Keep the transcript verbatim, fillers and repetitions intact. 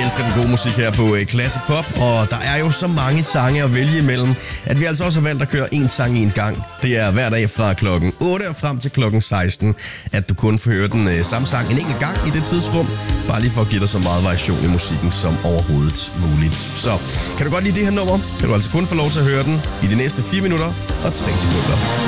elsker den gode musik her på Classic Pop, og der er jo så mange sange at vælge imellem, at vi altså også har valgt at køre en sang i en gang. Det er hver dag fra klokken otte og frem til klokken seksten, at du kun får høre den samme sang en enkelt gang i det tidsrum, bare lige for at give dig så meget variation i musikken som overhovedet muligt. Så kan du godt lide det her nummer, kan du altså kun få lov til at høre den i de næste fire minutter og tre sekunder.